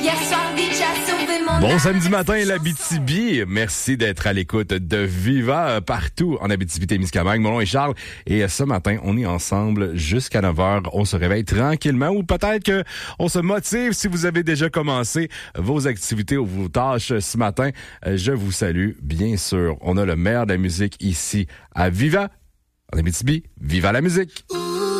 Bon samedi matin, l'Abitibi. Merci d'être à l'écoute de Viva partout en Abitibi-Témiscamingue. Mon nom est Charles et ce matin, on est ensemble jusqu'à 9h. On se réveille tranquillement ou peut-être que on se motive si vous avez déjà commencé vos activités ou vos tâches ce matin. Je vous salue, bien sûr. On a le meilleur de la musique ici à Viva. En Abitibi, viva la musique!